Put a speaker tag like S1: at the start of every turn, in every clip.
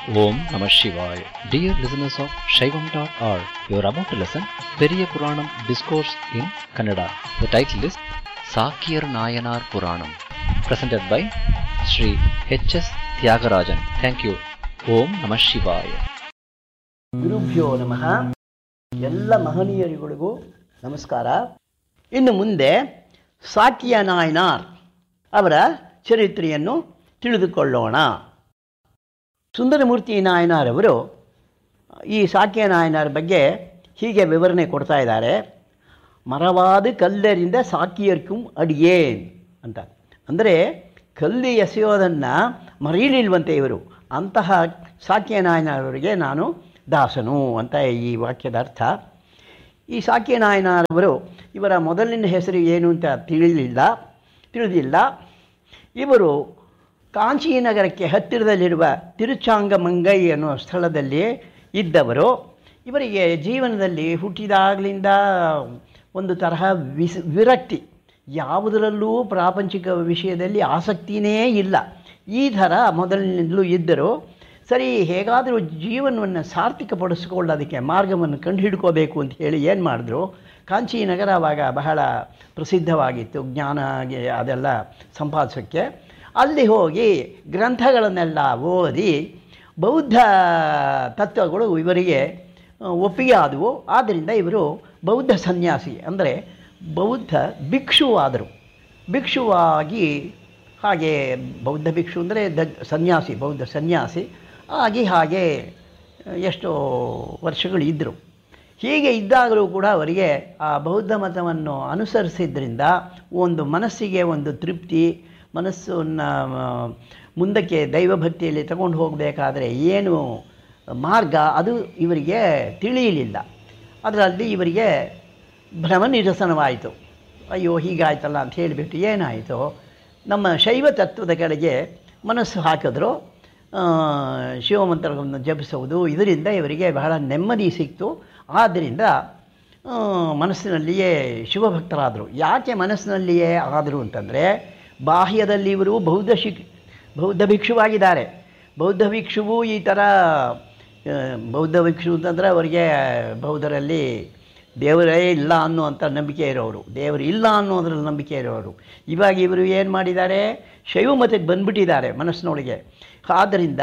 S1: Om Namah Shivaya. Dear listeners of Shaivam.org, you are about to listen Periya Puranam Discourse in Kannada. The title is Sakiyar Nayanar Puranam, presented by Sri H.S. Tyagarajan. Thank you. Om Namah Shivaya.
S2: ಗುರುಭ್ಯೋ ನಮಃ. ಎಲ್ಲ ಮಹನೀಯರಿಗಳಿಗೂ ನಮಸ್ಕಾರ. ಇನ್ನು ಮುಂದೆ ಸಾಕಿಯ ನಾಯನಾರ್ ಅವರ ಚರಿತ್ರೆಯನ್ನು ತಿಳಿದುಕೊಳ್ಳೋಣ. ಸುಂದರಮೂರ್ತಿ ನಾಯನಾರವರು ಈ ಸಾಕಿಯ ನಾಯನಾರ್ ಬಗ್ಗೆ ಹೀಗೆ ವಿವರಣೆ ಕೊಡ್ತಾ ಇದ್ದಾರೆ. ಮರವಾದ ಕಲ್ಲರಿಂದ ಸಾಕಿಯರ್ಕುಂ ಅಡಿಯೇನ್ ಅಂತ. ಅಂದರೆ ಕಲ್ಲು ಎಸೆಯೋದನ್ನು ಮರೀಲಿಲ್ವಂತೆ ಇವರು. ಅಂತಹ ಸಾಕಿಯ ನಾಯನಾರವರಿಗೆ ನಾನು ದಾಸನು ಅಂತ ಈ ವಾಕ್ಯದ ಅರ್ಥ. ಈ ಸಾಕಿಯ ನಾಯನಾರವರು ಇವರ ಮೊದಲಿನ ಹೆಸರು ಏನು ಅಂತ ತಿಳಿದಿಲ್ಲ. ಇವರು ಕಾಂಚೀನಗರಕ್ಕೆ ಹತ್ತಿರದಲ್ಲಿರುವ ತಿರುಚಾಂಗಮಂಗೈ ಅನ್ನುವ ಸ್ಥಳದಲ್ಲಿ ಇದ್ದವರು. ಇವರಿಗೆ ಜೀವನದಲ್ಲಿ ಹುಟ್ಟಿದಾಗಲಿಂದ ಒಂದು ತರಹ ವಿರಕ್ತಿ, ಯಾವುದರಲ್ಲೂ ಪ್ರಾಪಂಚಿಕ ವಿಷಯದಲ್ಲಿ ಆಸಕ್ತಿಯೇ ಇಲ್ಲ. ಈ ಥರ ಮೊದಲಿನಿಂದಲೂ ಇದ್ದರು. ಸರಿ, ಹೇಗಾದರೂ ಜೀವನವನ್ನು ಸಾರ್ಥಕಪಡಿಸ್ಕೊಳ್ಳೋದಕ್ಕೆ ಮಾರ್ಗವನ್ನು ಕಂಡುಹಿಡ್ಕೋಬೇಕು ಅಂತ ಹೇಳಿ ಏನು ಮಾಡಿದ್ರು, ಕಾಂಚೀನಗರ ಆವಾಗ ಬಹಳ ಪ್ರಸಿದ್ಧವಾಗಿತ್ತು ಜ್ಞಾನ ಅದೆಲ್ಲ ಸಂಪಾದಿಸೋಕ್ಕೆ. ಅಲ್ಲಿ ಹೋಗಿ ಗ್ರಂಥಗಳನ್ನೆಲ್ಲ ಓದಿ ಬೌದ್ಧ ತತ್ವಗಳು ಇವರಿಗೆ ಒಪ್ಪಿಗೆ ಆದವು. ಆದ್ದರಿಂದ ಇವರು ಬೌದ್ಧ ಸನ್ಯಾಸಿ, ಅಂದರೆ ಬೌದ್ಧ ಭಿಕ್ಷುವಾದರು. ಭಿಕ್ಷುವಾಗಿ ಹಾಗೆ ಬೌದ್ಧ ಭಿಕ್ಷು ಅಂದರೆ ಸನ್ಯಾಸಿ, ಬೌದ್ಧ ಸನ್ಯಾಸಿ ಆಗಿ ಹಾಗೆ ಎಷ್ಟೋ ವರ್ಷಗಳು ಇದ್ದರು. ಹೀಗೆ ಇದ್ದಾಗಲೂ ಕೂಡ ಅವರಿಗೆ ಆ ಬೌದ್ಧ ಮತವನ್ನು ಅನುಸರಿಸಿದ್ರಿಂದ ಒಂದು ಮನಸ್ಸಿಗೆ ಒಂದು ತೃಪ್ತಿ, ಮನಸ್ಸನ್ನು ಮುಂದಕ್ಕೆ ದೈವಭಕ್ತಿಯಲ್ಲಿ ತಗೊಂಡು ಹೋಗಬೇಕಾದ್ರೆ ಏನು ಮಾರ್ಗ ಅದು ಇವರಿಗೆ ತಿಳಿಯಲಿಲ್ಲ. ಅದರಲ್ಲಿ ಇವರಿಗೆ ಭ್ರಮ ನಿರಸನವಾಯಿತು. ಅಯ್ಯೋ ಹೀಗಾಯ್ತಲ್ಲ ಅಂತ ಹೇಳಿಬಿಟ್ಟು ಏನಾಯಿತು, ನಮ್ಮ ಶೈವ ತತ್ವದ ಕಡೆಗೆ ಮನಸ್ಸು ಹಾಕಿದ್ರು. ಶಿವಮಂತ್ರಗಳನ್ನು ಜಪಿಸುವುದು, ಇದರಿಂದ ಇವರಿಗೆ ಬಹಳ ನೆಮ್ಮದಿ ಸಿಕ್ತು. ಆದ್ದರಿಂದ ಮನಸ್ಸಿನಲ್ಲಿಯೇ ಶಿವಭಕ್ತರಾದರು. ಯಾಕೆ ಮನಸ್ಸಿನಲ್ಲಿಯೇ ಆದರು ಅಂತಂದರೆ, ಬಾಹ್ಯದಲ್ಲಿ ಇವರು ಬೌದ್ಧ ಭಿಕ್ಷುವಾಗಿದ್ದಾರೆ. ಬೌದ್ಧ ಭಿಕ್ಷುವು ಈ ಥರ ಬೌದ್ಧ ಭಿಕ್ಷು ಅಂತಂದರೆ ಅವರಿಗೆ ಬೌದ್ಧರಲ್ಲಿ ದೇವರೇ ಇಲ್ಲ ಅನ್ನುವಂಥ ನಂಬಿಕೆ ಇರೋರು, ದೇವರು ಇಲ್ಲ ಅನ್ನೋದ್ರಲ್ಲಿ ನಂಬಿಕೆ ಇರೋರು. ಇವಾಗ ಇವರು ಏನು ಮಾಡಿದ್ದಾರೆ, ಶೈವ ಮತಕ್ಕೆ ಬಂದುಬಿಟ್ಟಿದ್ದಾರೆ ಮನಸ್ಸಿನೊಳಗೆ. ಆದ್ದರಿಂದ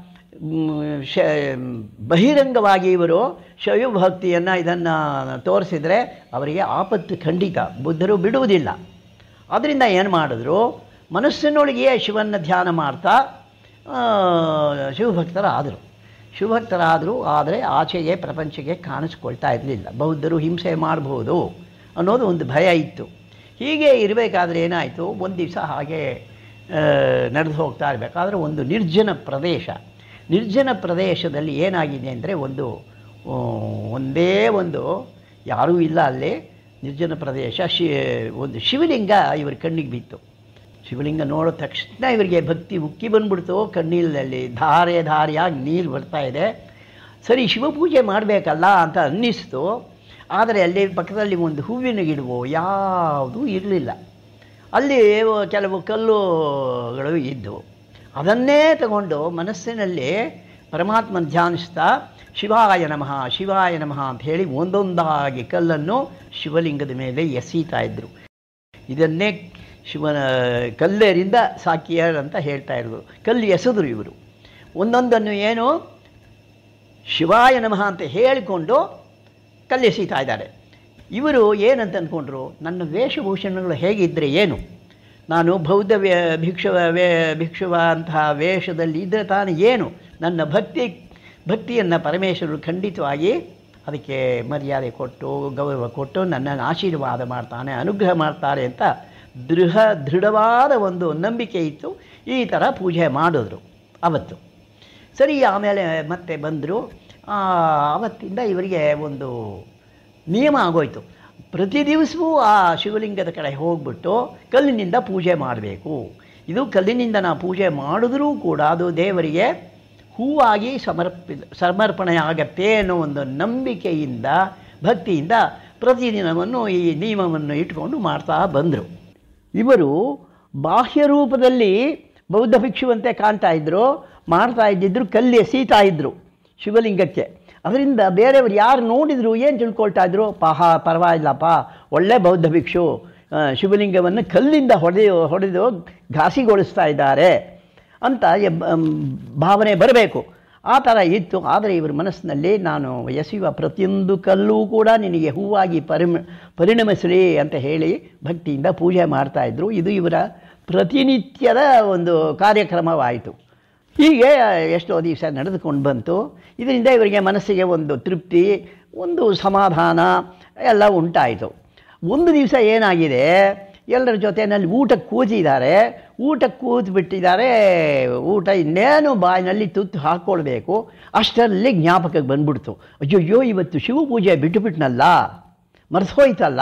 S2: ಬಹಿರಂಗವಾಗಿ ಇವರು ಶೈವ ಭಕ್ತಿಯನ್ನು ಇದನ್ನು ತೋರಿಸಿದರೆ ಅವರಿಗೆ ಆಪತ್ತು ಖಂಡಿತ, ಬುದ್ಧರು ಬಿಡುವುದಿಲ್ಲ. ಅದರಿಂದ ಏನು ಮಾಡಿದ್ರು, ಮನಸ್ಸಿನೊಳಗೆಯೇ ಶಿವನ ಧ್ಯಾನ ಮಾಡ್ತಾ ಶಿವಭಕ್ತರಾದರು. ಆದರೆ ಆಚೆಗೆ ಪ್ರಪಂಚಕ್ಕೆ ಕಾಣಿಸ್ಕೊಳ್ತಾ ಇರಲಿಲ್ಲ. ಬೌದ್ಧರು ಹಿಂಸೆ ಮಾಡ್ಬೋದು ಅನ್ನೋದು ಒಂದು ಭಯ ಇತ್ತು. ಹೀಗೆ ಇರಬೇಕಾದ್ರೆ ಏನಾಯಿತು, ಒಂದು ದಿವಸ ಹಾಗೆ ನಡೆದು ಹೋಗ್ತಾ ಇರಬೇಕಾದ್ರೆ ಒಂದು ನಿರ್ಜನ ಪ್ರದೇಶದಲ್ಲಿ ಏನಾಗಿದೆ ಅಂದರೆ, ಒಂದೇ ಒಂದು ಯಾರೂ ಇಲ್ಲ ಅಲ್ಲಿ ನಿರ್ಜನ ಪ್ರದೇಶ. ಒಂದು ಶಿವಲಿಂಗ ಇವ್ರ ಕಣ್ಣಿಗೆ ಬಿತ್ತು. ಶಿವಲಿಂಗ ನೋಡಿದ ತಕ್ಷಣ ಇವರಿಗೆ ಭಕ್ತಿ ಉಕ್ಕಿ ಬಂದ್ಬಿಡ್ತು. ಕಣ್ಣೀರಲ್ಲಿ ಧಾರೆಯಾಗಿ ನೀರು ಬರ್ತಾ ಇದೆ. ಸರಿ, ಶಿವಪೂಜೆ ಮಾಡಬೇಕಲ್ಲ ಅಂತ ಅನ್ನಿಸ್ತು. ಆದರೆ ಅಲ್ಲಿ ಪಕ್ಕದಲ್ಲಿ ಒಂದು ಹೂವಿನ ಗಿಡವೋ ಯಾವುದೂ ಇರಲಿಲ್ಲ. ಅಲ್ಲಿ ಕೆಲವು ಕಲ್ಲುಗಳು ಇದ್ದವು. ಅದನ್ನೇ ತಗೊಂಡು ಮನಸ್ಸಿನಲ್ಲಿ ಪರಮಾತ್ಮನ ಧ್ಯಾನಿಸ್ತಾ ಶಿವಾಯ ನಮಃ ಅಂತ ಹೇಳಿ ಒಂದೊಂದಾಗಿ ಕಲ್ಲನ್ನು ಶಿವಲಿಂಗದ ಮೇಲೆ ಎಸೀತಾ ಇದ್ದರು. ಇದನ್ನೇ ಶಿವನ ಕಲ್ಲೇರಿಂದ ಸಾಕಿಯರ್ ಅಂತ ಹೇಳ್ತಾ ಇದ್ರು. ಕಲ್ಲು ಎಸೆದ್ರು ಇವರು. ಒಂದೊಂದನ್ನು ಏನು ಶಿವಾಯ ನಮಃ ಅಂತ ಹೇಳಿಕೊಂಡು ಕಲ್ಲು ಎಸೀತಾ ಇದ್ದಾರೆ. ಇವರು ಏನಂತ ಅಂದ್ಕೊಂಡ್ರು, ನನ್ನ ವೇಷಭೂಷಣಗಳು ಹೇಗಿದ್ದರೆ ಏನು, ನಾನು ಬೌದ್ಧ ಭಿಕ್ಷುವ ಅಂತಹ ವೇಷದಲ್ಲಿ ಇದ್ದರೆ ತಾನು ಏನು, ನನ್ನ ಭಕ್ತಿಯನ್ನು ಪರಮೇಶ್ವರರು ಖಂಡಿತವಾಗಿ ಅದಕ್ಕೆ ಮರ್ಯಾದೆ ಕೊಟ್ಟು ಗೌರವ ಕೊಟ್ಟು ನನ್ನನ್ನು ಆಶೀರ್ವಾದ ಮಾಡ್ತಾನೆ, ಅನುಗ್ರಹ ಮಾಡ್ತಾರೆ ಅಂತ ದೃಢವಾದ ಒಂದು ನಂಬಿಕೆ ಇತ್ತು. ಈ ಥರ ಪೂಜೆ ಮಾಡಿದ್ರು ಅವತ್ತು. ಸರಿ, ಆಮೇಲೆ ಮತ್ತೆ ಬಂದರು. ಆವತ್ತಿಂದ ಇವರಿಗೆ ಒಂದು ನಿಯಮ ಆಗೋಯ್ತು, ಪ್ರತಿ ದಿವಸವೂ ಆ ಶಿವಲಿಂಗದ ಕಡೆ ಹೋಗ್ಬಿಟ್ಟು ಕಲ್ಲಿನಿಂದ ಪೂಜೆ ಮಾಡಬೇಕು. ಇದು ಕಲ್ಲಿನಿಂದ ನಾವು ಪೂಜೆ ಮಾಡಿದ್ರೂ ಕೂಡ ಅದು ದೇವರಿಗೆ ಹೂವಾಗಿ ಸಮರ್ಪಣೆ ಆಗತ್ತೆ ಅನ್ನೋ ಒಂದು ನಂಬಿಕೆಯಿಂದ, ಭಕ್ತಿಯಿಂದ ಪ್ರತಿದಿನವನ್ನು ಈ ನಿಯಮವನ್ನು ಇಟ್ಕೊಂಡು ಮಾಡ್ತಾ ಬಂದರು. ಇವರು ಬಾಹ್ಯ ರೂಪದಲ್ಲಿ ಬೌದ್ಧ ಭಿಕ್ಷುವಂತೆ ಕಾಣ್ತಾ ಇದ್ದರು. ಮಾಡ್ತಾ ಇದ್ದಿದ್ರು, ಕಲ್ಲಿ ಎಸೀತಾ ಇದ್ದರು ಶಿವಲಿಂಗಕ್ಕೆ. ಅದರಿಂದ ಬೇರೆಯವರು ಯಾರು ನೋಡಿದ್ರು ಏನು ತಿಳ್ಕೊಳ್ತಾ ಇದ್ರು, ಪರವಾಗಿಲ್ಲಪ್ಪ, ಒಳ್ಳೆ ಬೌದ್ಧ ಭಿಕ್ಷು ಶಿವಲಿಂಗವನ್ನು ಕಲ್ಲಿಂದ ಹೊಡೆದು ಘಾಸಿಗೊಳಿಸ್ತಾ ಇದ್ದಾರೆ ಅಂತ ಭಾವನೆ ಬರಬೇಕು. ಆ ಥರ ಇತ್ತು. ಆದರೆ ಇವರ ಮನಸ್ಸಿನಲ್ಲಿ ನಾನು ಎಸೆಯುವ ಪ್ರತಿಯೊಂದು ಕಲ್ಲೂ ಕೂಡ ನಿನಗೆ ಹೂವಾಗಿ ಪರಿಣಮಿಸಲಿ ಅಂತ ಹೇಳಿ ಭಕ್ತಿಯಿಂದ ಪೂಜೆ ಮಾಡ್ತಾಯಿದ್ರು. ಇದು ಇವರ ಪ್ರತಿನಿತ್ಯದ ಒಂದು ಕಾರ್ಯಕ್ರಮವಾಯಿತು. ಹೀಗೆ ಎಷ್ಟೋ ದಿವಸ ನಡೆದುಕೊಂಡು ಬಂತು. ಇದರಿಂದ ಇವರಿಗೆ ಮನಸ್ಸಿಗೆ ಒಂದು ತೃಪ್ತಿ, ಒಂದು ಸಮಾಧಾನ ಎಲ್ಲ ಉಂಟಾಯಿತು. ಒಂದು ದಿವಸ ಏನಾಗಿದೆ, ಎಲ್ಲರ ಜೊತೆಯಲ್ಲಿ ಊಟಕ್ಕೆ ಕೂತಿದ್ದಾರೆ. ಊಟಕ್ಕೆ ಕೂತ್ಬಿಟ್ಟಿದ್ದಾರೆ. ಊಟ ಇನ್ನೇನು ಬಾಯಿನಲ್ಲಿ ತುತ್ತು ಹಾಕ್ಕೊಳ್ಬೇಕು, ಅಷ್ಟರಲ್ಲಿ ಜ್ಞಾಪಕಕ್ಕೆ ಬಂದ್ಬಿಡ್ತು, ಅಯ್ಯೋ ಇವತ್ತು ಶಿವಪೂಜೆ ಬಿಟ್ಟುಬಿಟ್ನಲ್ಲ, ಮರೆಸೋಯ್ತಲ್ಲ